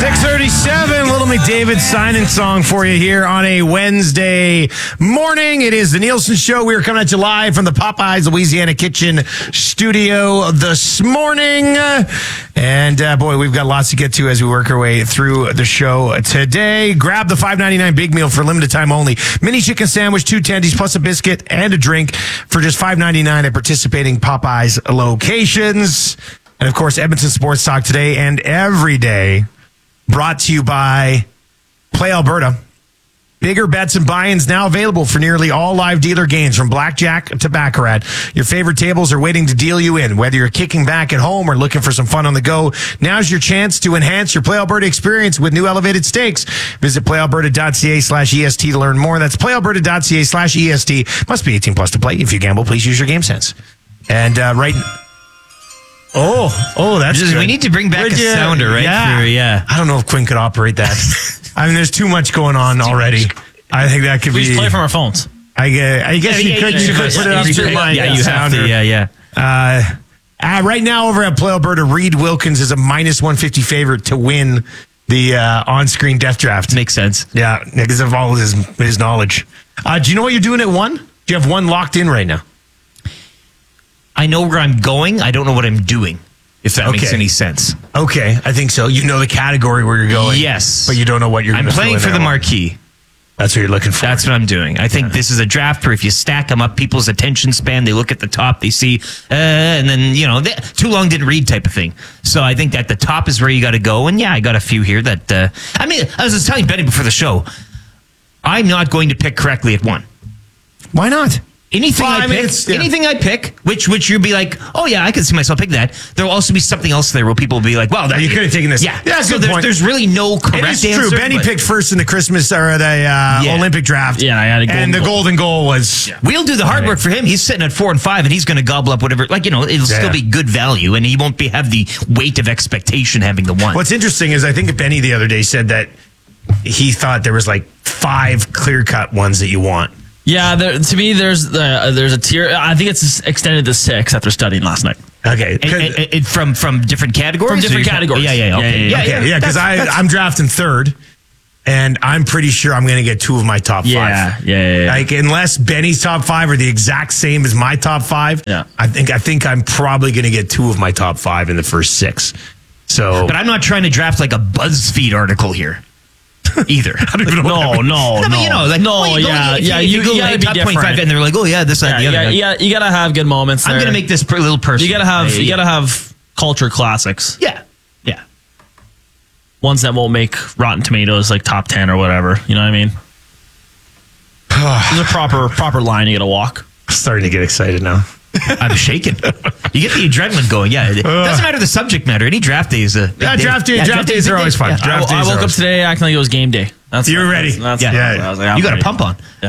6:37, Little McDavid signing song for you here on a Wednesday morning. It is the Nielsen Show. We are coming at you live from the Popeyes Louisiana Kitchen studio this morning. And boy, we've got lots to get to as we work our way through the show today. Grab the $5.99 big meal for limited time only. Mini chicken sandwich, 2 tendies, plus a biscuit and a drink for just $5.99 at participating Popeyes locations. And of course, Edmonton Sports Talk today and every day. Brought to you by Play Alberta. Bigger bets and buy-ins now available for nearly all live dealer games from blackjack to baccarat. Your favorite tables are waiting to deal you in. Whether you're kicking back at home or looking for some fun on the go, now's your chance to enhance your Play Alberta experience with new elevated stakes. Visit playalberta.ca/EST to learn more. That's playalberta.ca/EST. Must be 18 plus to play. If you gamble, please use your game sense. And that's just, good. We need to bring back a sounder, right? Yeah. I don't know if Quinn could operate that. I mean, there's too much going on already. I think that could be. We just play from our phones. I guess you could put it on your mind. Yeah, you have to. Yeah. Right now over at Play Alberta, Reed Wilkins is a -150 favorite to win the on-screen death draft. Makes sense. Yeah, because of all of his knowledge. Do you know what you're doing at 1? Do you have 1 locked in right now? I know where I'm going. I don't know what I'm doing, if that makes any sense. Okay, I think so. You know the category where you're going. Yes. But you don't know what you're going to I'm playing for the marquee. That's what you're looking for. That's what I'm doing. I think this is a draft where if you stack them up, people's attention span, they look at the top, they see, and then, too long didn't read type of thing. So I think that the top is where you got to go. And yeah, I got a few here that, I was telling Benny before the show, I'm not going to pick correctly at 1. Why not? Anything I pick, which you'll be like, oh yeah, I can see myself picking that. There'll also be something else there where people will be like, well, you could have taken this. Yeah, that's so there's really no correct answer. It is true. Benny picked first in the Christmas or the Olympic draft. Yeah, I had a golden and the golden goal was. Yeah. We'll do the hard work for him. He's sitting at 4 and 5, and he's going to gobble up whatever. It'll still be good value, and he won't have the weight of expectation having the 1. What's interesting is I think Benny the other day said that he thought there was 5 clear-cut ones that you want. Yeah, to me, there's a tier. I think it's extended to 6 after studying last night. Okay, and from different categories. From different categories. Yeah. Because I'm drafting 3rd, and I'm pretty sure I'm going to get 2 of my top 5. Yeah. Unless Benny's top 5 are the exact same as my top 5. Yeah. I think I'm probably going to get 2 of my top 5 in the first 6. So, but I'm not trying to draft like a BuzzFeed article here. Either. No. You gotta be different. And they're like, oh yeah, this, that, the other. You gotta have good moments. I'm gonna make this a little personal. You gotta have culture classics. Yeah. Ones that won't make Rotten Tomatoes top 10 or whatever. You know what I mean? There's a proper line you gotta walk. I'm starting to get excited now. I'm shaking. You get the adrenaline going. Yeah, it doesn't matter the subject matter. Any draft day is draft days are always fun. Yeah. I woke up today acting like it was game day. You were ready. I was you got a pump on. Yeah.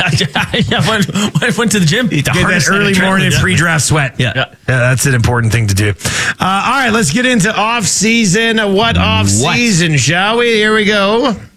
I went to the gym. Get that early morning pre-draft sweat. Yeah, that's an important thing to do. All right, let's get into off-season. What off-season, shall we? Here we go.